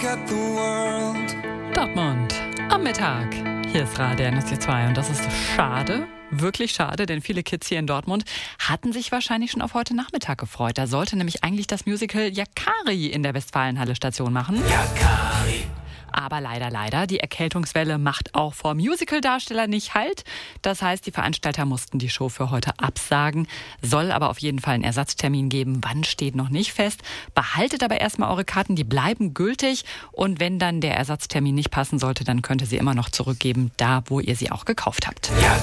Dortmund am Mittag. Hier ist Radio NSC2 und das ist schade, wirklich schade, denn viele Kids hier in Dortmund hatten sich wahrscheinlich schon auf heute Nachmittag gefreut. Da sollte nämlich eigentlich das Musical Yakari in der Westfalenhalle Station machen. Yakari. Aber leider, die Erkältungswelle macht auch vor Musical-Darstellern nicht Halt. Das heißt, die Veranstalter mussten die Show für heute absagen. Soll aber auf jeden Fall einen Ersatztermin geben. Wann steht noch nicht fest. Behaltet aber erstmal eure Karten, die bleiben gültig. Und wenn dann der Ersatztermin nicht passen sollte, dann könnt ihr sie immer noch zurückgeben, da wo ihr sie auch gekauft habt. Ja.